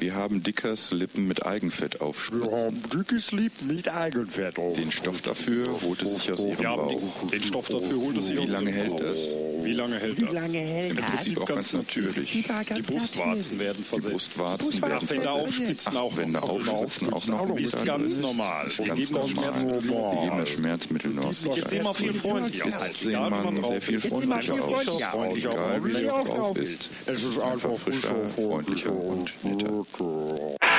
Wir haben Dickers Lippen mit Eigenfett aufspritzen. Dickes Lippen mit Eigenfett auf. Den Stoff dafür holt es sich aus ihrem Bauch. Den Stoff dafür holt es sich aus Wie lange ihrem hält Bauch. das? Wie lange hält das? Im Prinzip auch ganz natürlich. Die Brustwarzen werden Die versetzt. Brustwarzen werden Nachwände aufspritzen auch Nachwände noch. aufspritzen auch noch Ist wieder ganz drin. normal. Ist Wir ganz geben das normal. Schmerzmittel Sie geben das Schmerzmittel nur aus Jetzt sehen wir viel freundlicher aus. Jetzt sehen Egal, wie man drauf sehr viel ist. freundlicher aus. Freundlicher Egal wie aus. man drauf ist. Es ist Einfach frischer, freundlicher und netter.